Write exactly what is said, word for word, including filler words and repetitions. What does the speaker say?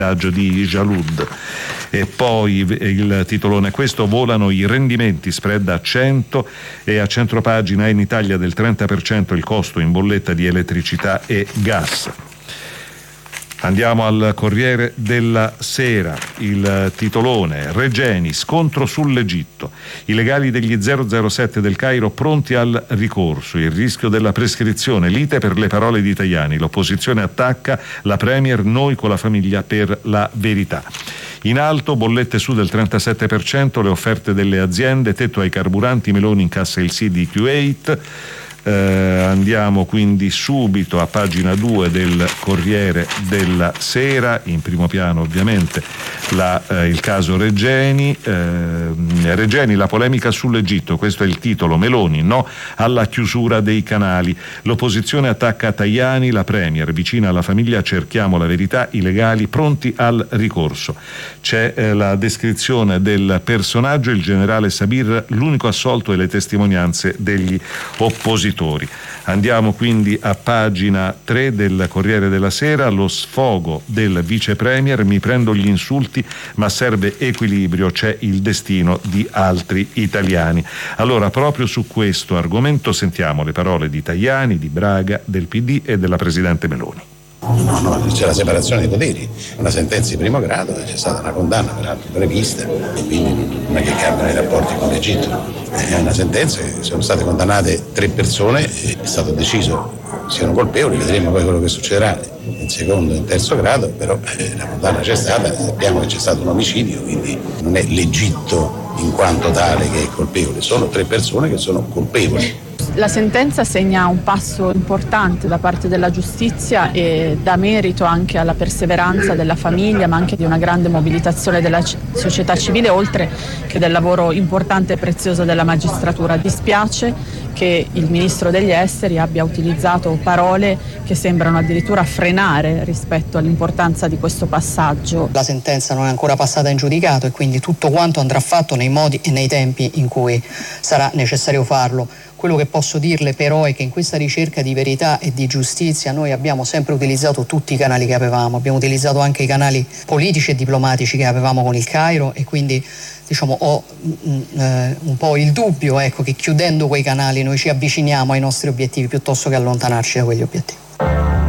di Jalud. E poi il titolone è questo: volano i rendimenti, spread a cento, e a centropagina: in Italia del trenta per cento il costo in bolletta di elettricità e gas. Andiamo al Corriere della Sera, il titolone: Regeni, scontro sull'Egitto, i legali degli zero zero sette del Cairo pronti al ricorso, il rischio della prescrizione, lite per le parole di Tajani, l'opposizione attacca la Premier, noi con la famiglia per la verità. In alto, bollette su del trentasette per cento, le offerte delle aziende, tetto ai carburanti, Meloni incassa il sì di Kuwait. Eh, andiamo quindi subito a pagina due del Corriere della Sera, in primo piano ovviamente la, eh, il caso Regeni. eh, Regeni, la polemica sull'Egitto, questo è il titolo. Meloni, no alla chiusura dei canali, l'opposizione attacca Tajani, la Premier vicina alla famiglia, cerchiamo la verità, i legali pronti al ricorso. C'è eh, la descrizione del personaggio, il generale Sabir, l'unico assolto, e le testimonianze degli oppositori. Andiamo quindi a pagina tre del Corriere della Sera, lo sfogo del vice premier, mi prendo gli insulti ma serve equilibrio, c'è il destino di altri italiani. Allora, proprio su questo argomento sentiamo le parole di Tajani, di Braga, del P D e della Presidente Meloni. No, no, c'è la separazione dei poteri, una sentenza di primo grado, c'è stata una condanna peraltro prevista e quindi non è che cambiano i rapporti con l'Egitto. È una sentenza, sono state condannate tre persone, è stato deciso siano colpevoli, vedremo poi quello che succederà in secondo e in terzo grado, però eh, la condanna c'è stata, sappiamo che c'è stato un omicidio, quindi non è l'Egitto in quanto tale che è colpevole, sono tre persone che sono colpevoli. La sentenza segna un passo importante da parte della giustizia e dà merito anche alla perseveranza della famiglia, ma anche di una grande mobilitazione della c- società civile, oltre che del lavoro importante e prezioso della magistratura. Dispiace che il ministro degli esteri abbia utilizzato parole che sembrano addirittura frenare rispetto all'importanza di questo passaggio. La sentenza non è ancora passata in giudicato e quindi tutto quanto andrà fatto nei modi e nei tempi in cui sarà necessario farlo. Quello che posso dirle però è che in questa ricerca di verità e di giustizia noi abbiamo sempre utilizzato tutti i canali che avevamo, abbiamo utilizzato anche i canali politici e diplomatici che avevamo con il Cairo e quindi diciamo ho mh, eh, un po' il dubbio ecco, che chiudendo quei canali noi ci avviciniamo ai nostri obiettivi piuttosto che allontanarci da quegli obiettivi.